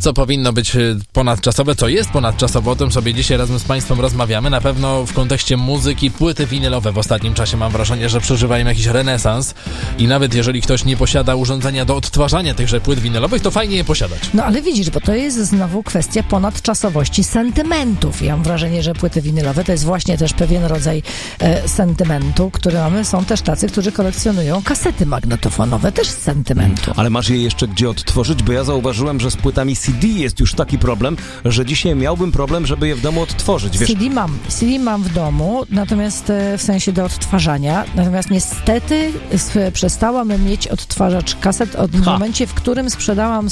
Co powinno być ponadczasowe, co jest ponadczasowe, o tym sobie dzisiaj razem z Państwem rozmawiamy. Na pewno w kontekście muzyki płyty winylowe w ostatnim czasie mam wrażenie, że przeżywają jakiś renesans i nawet jeżeli ktoś nie posiada urządzenia do odtwarzania tychże płyt winylowych, to fajnie je posiadać. No ale widzisz, bo to jest znowu kwestia ponadczasowości sentymentów. Ja mam wrażenie, że płyty winylowe to jest właśnie też pewien rodzaj sentymentu, który mamy. Są też tacy, którzy kolekcjonują kasety magnetofonowe, też z sentymentu. Ale masz je jeszcze gdzie odtworzyć? Bo ja zauważyłem, że z płytami CD jest już taki problem, że dzisiaj miałbym problem, żeby je w domu odtworzyć. Wiesz? CD mam w domu, natomiast w sensie do odtwarzania. Natomiast niestety przestałam mieć odtwarzacz kaset w momencie, w którym sprzedałam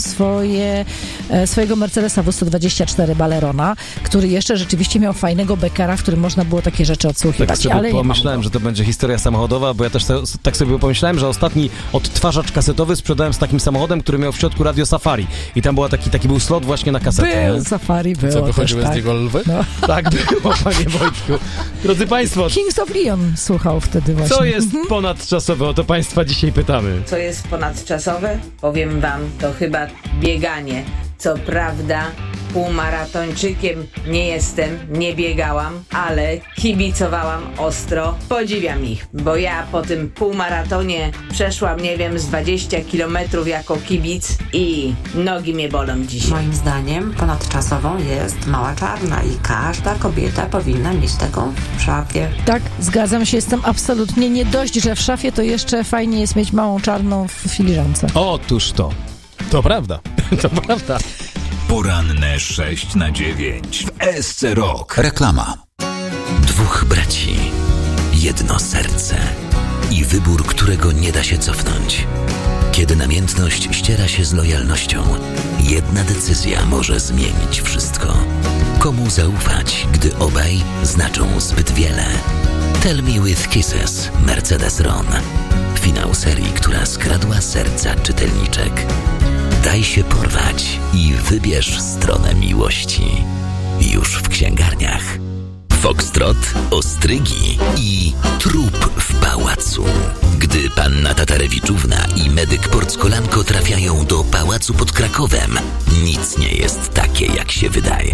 swojego Mercedesa W124 Balerona, który jeszcze rzeczywiście miał fajnego Beckera, w którym można było takie rzeczy odsłuchiwać. Tak sobie pomyślałem, że to będzie historia samochodowa, bo ja też tak sobie pomyślałem, że ostatni odtwarzacz kasetowy sprzedałem z takim samochodem, który miał w środku radio Safari. I tam była taki był slot właśnie na kasetę. Był Safari, było. Co, wychodziły też, z niego lwy? No. Tak było, panie Wojtku. Drodzy Państwo, Kings of Leon słuchał wtedy właśnie. co jest ponadczasowe? O to Państwa dzisiaj pytamy. Co jest ponadczasowe? Powiem wam, to chyba bieganie. Co prawda półmaratończykiem nie jestem, nie biegałam, ale kibicowałam ostro. Podziwiam ich, bo ja po tym półmaratonie przeszłam, nie wiem, z 20 kilometrów jako kibic i nogi mnie bolą dzisiaj. Moim zdaniem ponadczasową jest Mała Czarna i każda kobieta powinna mieć taką w szafie. Tak, zgadzam się, jestem absolutnie nie dość, że w szafie to jeszcze fajnie jest mieć Małą Czarną w filiżance. Otóż to. To prawda. To prawda. Poranne 6 na 9 w SC Rock. Reklama. Dwóch braci, jedno serce i wybór, którego nie da się cofnąć. Kiedy namiętność ściera się z lojalnością, jedna decyzja może zmienić wszystko. Komu zaufać, gdy obaj znaczą zbyt wiele? Tell Me With Kisses, Mercedes Ron. Finał serii, która skradła serca czytelniczek. Daj się porwać i wybierz stronę miłości. Już w księgarniach. Foxtrot, ostrygi i trup w pałacu. Gdy panna Tatarewiczówna i medyk Porckolanko trafiają do pałacu pod Krakowem, nic nie jest takie, jak się wydaje.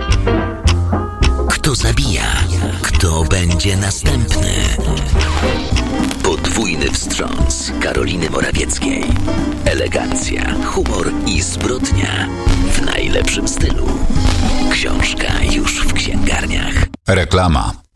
Kto zabija? Kto będzie następny? Podwójny wstrząs Karoliny Morawieckiej. Elegancja, humor i zbrodnia w najlepszym stylu. Książka już w księgarniach. Reklama.